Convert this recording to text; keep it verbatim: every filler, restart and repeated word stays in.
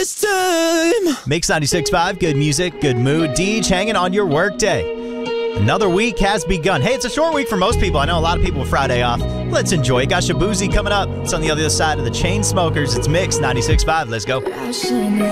this time. Mix ninety-six point five, good music, good mood. Deej hanging on your work day. Another week has begun. Hey, it's a short week for most people. I know a lot of people with Friday off. Let's enjoy it. Got Shabuzi coming up. It's on the other side of the Chainsmokers. It's Mix ninety-six point five. Let's go.